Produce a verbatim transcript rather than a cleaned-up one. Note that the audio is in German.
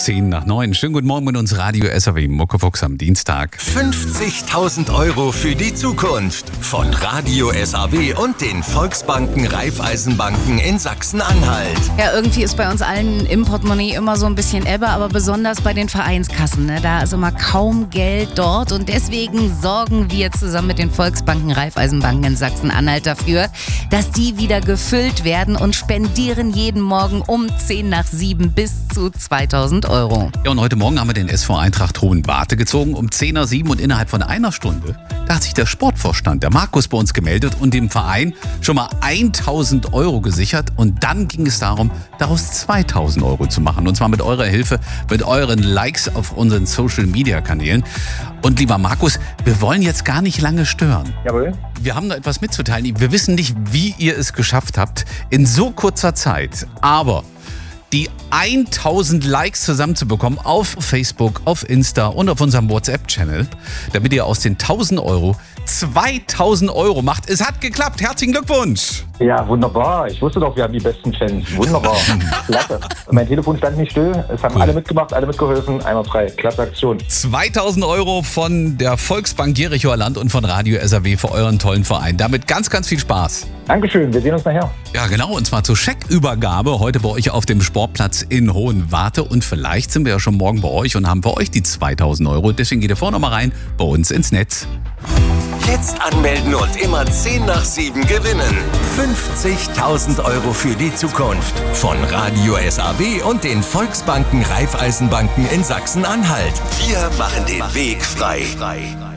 zehn nach neun. Schönen guten Morgen mit uns Radio S R W Muckefuchs am Dienstag. fünfzigtausend Euro für die Zukunft von Radio S R W und den Volksbanken Raiffeisenbanken in Sachsen-Anhalt. Ja, irgendwie ist bei uns allen im Portemonnaie immer so ein bisschen Ebbe, aber besonders bei den Vereinskassen. Ne? Da ist immer kaum Geld dort und deswegen sorgen wir zusammen mit den Volksbanken Raiffeisenbanken in Sachsen-Anhalt dafür, dass die wieder gefüllt werden und spendieren jeden Morgen um zehn nach sieben bis zu zweitausend Euro. Ja, und heute Morgen haben wir den S V Eintracht Hohenwarte gezogen um zehn nach sieben und innerhalb von einer Stunde, da hat sich der Sportvorstand, der Markus, bei uns gemeldet und dem Verein schon mal tausend Euro gesichert und dann ging es darum, daraus zweitausend Euro zu machen und zwar mit eurer Hilfe, mit euren Likes auf unseren Social-Media-Kanälen. Und lieber Markus, wir wollen jetzt gar nicht lange stören. Jawohl. Wir haben da etwas mitzuteilen. Wir wissen nicht, wie ihr es geschafft habt in so kurzer Zeit, aber die tausend Likes zusammenzubekommen auf Facebook, auf Insta und auf unserem WhatsApp-Channel, damit ihr aus den tausend Euro zweitausend Euro macht. Es hat geklappt. Herzlichen Glückwunsch. Ja, wunderbar. Ich wusste doch, wir haben die besten Fans. Wunderbar. Klasse. Mein Telefon stand nicht still. Es haben Cool. alle mitgemacht, alle mitgeholfen. Einmal frei. Klasse Aktion. zweitausend Euro von der Volksbank Jerichoer Land und von Radio S R W für euren tollen Verein. Damit ganz, ganz viel Spaß. Dankeschön. Wir sehen uns nachher. Ja, genau. Und zwar zur Scheckübergabe heute bei euch auf dem Sportplatz in Hohenwarte. Und vielleicht sind wir ja schon morgen bei euch und haben für euch die zweitausend Euro. Deswegen geht ihr vorne mal rein bei uns ins Netz. Jetzt anmelden und immer zehn nach sieben gewinnen. fünfzigtausend Euro für die Zukunft von Radio S R W und den Volksbanken Raiffeisenbanken in Sachsen-Anhalt. Wir machen den Weg frei.